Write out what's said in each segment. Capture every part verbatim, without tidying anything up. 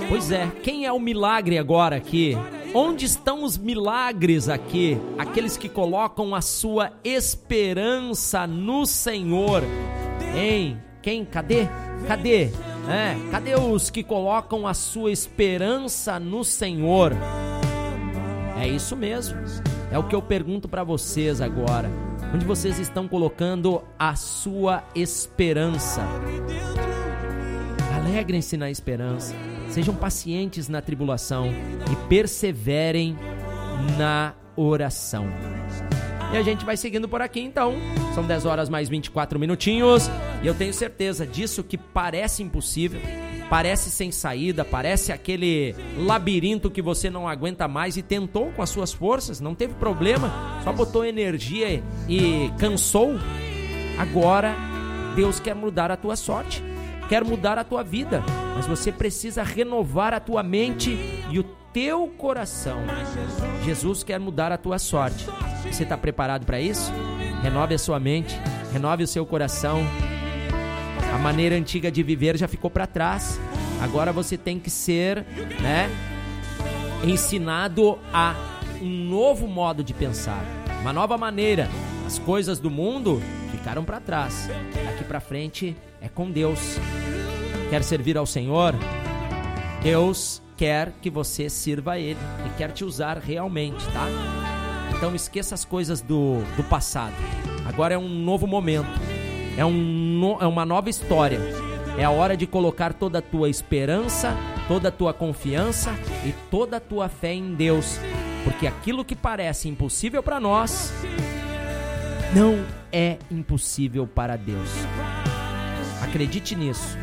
Pois é, quem é o milagre agora aqui? Onde estão os milagres aqui? Aqueles que colocam a sua esperança no Senhor. Hein? Quem? Cadê? Cadê? É, cadê os que colocam a sua esperança no Senhor? É isso mesmo. É o que eu pergunto para vocês agora. Onde vocês estão colocando a sua esperança? Alegrem-se na esperança. Sejam pacientes na tribulação e perseverem na oração. E a gente vai seguindo por aqui então. São dez horas mais vinte e quatro minutinhos. E eu tenho certeza disso que parece impossível, parece sem saída, parece aquele labirinto que você não aguenta mais e tentou com as suas forças, não teve problema, só botou energia e cansou. Agora Deus quer mudar a tua sorte, quer mudar a tua vida, mas você precisa renovar a tua mente e o teu coração. Jesus quer mudar a tua sorte. Você está preparado para isso? Renove a sua mente, renove o seu coração. A maneira antiga de viver já ficou para trás. Agora você tem que ser, né, ensinado a um novo modo de pensar, uma nova maneira. As coisas do mundo ficaram para trás. Daqui para frente é com Deus. Quer servir ao Senhor? Deus quer que você sirva a Ele e quer te usar realmente, tá? Então esqueça as coisas do, do passado. Agora é um novo momento, é, um, é uma nova história. É a hora de colocar toda a tua esperança, toda a tua confiança e toda a tua fé em Deus. Porque aquilo que parece impossível para nós, não é impossível para Deus. Acredite nisso.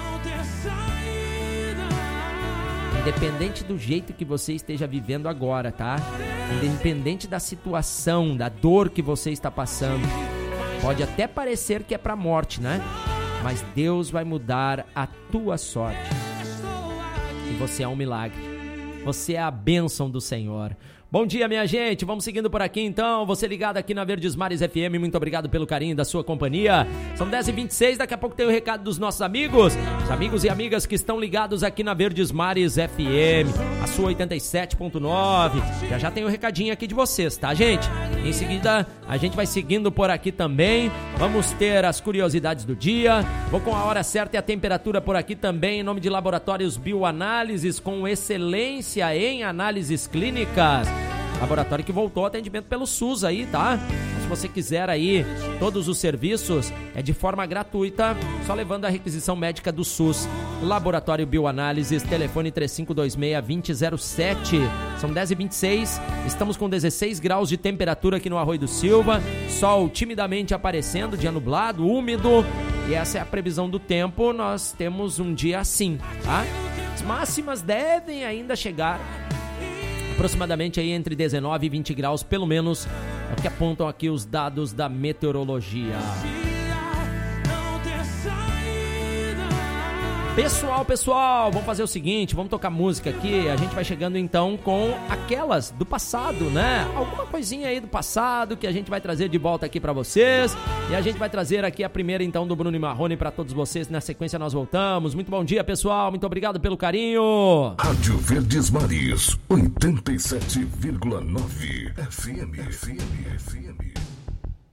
Independente do jeito que você esteja vivendo agora, tá? Independente da situação, da dor que você está passando. Pode até parecer que é para a morte, né? Mas Deus vai mudar a tua sorte. E você é um milagre. Você é a bênção do Senhor. Bom dia, minha gente, vamos seguindo por aqui então, você ligado aqui na Verdes Mares F M, muito obrigado pelo carinho da sua companhia. São dez e vinte e seis, daqui a pouco tem o recado dos nossos amigos, os amigos e amigas que estão ligados aqui na Verdes Mares F M, a sua oitenta e sete ponto nove, já já tem o recadinho aqui de vocês, tá, gente? Em seguida, a gente vai seguindo por aqui também, vamos ter as curiosidades do dia, vou com a hora certa e a temperatura por aqui também, em nome de Laboratórios Bioanálises, com excelência em análises clínicas. Laboratório que voltou ao atendimento pelo SUS aí, tá? Se você quiser aí todos os serviços, é de forma gratuita, só levando a requisição médica do SUS. Laboratório Bioanálises, telefone três cinco dois seis, dois zero zero sete. São dez e vinte e seis, estamos com dezesseis graus de temperatura aqui no Arroio do Silva, sol timidamente aparecendo, dia nublado, úmido, e essa é a previsão do tempo, nós temos um dia assim, tá? As máximas devem ainda chegar aproximadamente aí entre dezenove e vinte graus, pelo menos é o que apontam aqui os dados da meteorologia. Pessoal, pessoal, vamos fazer o seguinte, vamos tocar música aqui, a gente vai chegando então com aquelas do passado, né? Alguma coisinha aí do passado que a gente vai trazer de volta aqui pra vocês, e a gente vai trazer aqui a primeira então do Bruno e Marrone pra todos vocês, na sequência nós voltamos. Muito bom dia, pessoal, muito obrigado pelo carinho. Rádio Verdes Mares, oitenta e sete vírgula nove F M, F M, F M.